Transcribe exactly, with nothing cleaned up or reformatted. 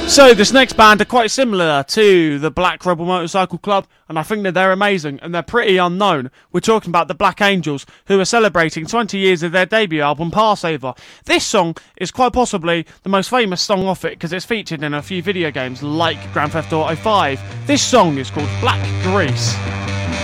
So this next band are quite similar to the Black Rebel Motorcycle Club, and I think that they're amazing and they're pretty unknown. We're talking about the Black Angels, who are celebrating twenty years of their debut album Passover. This song is quite possibly the most famous song off it because it's featured in a few video games like Grand Theft Auto five. This song is called Black Grease.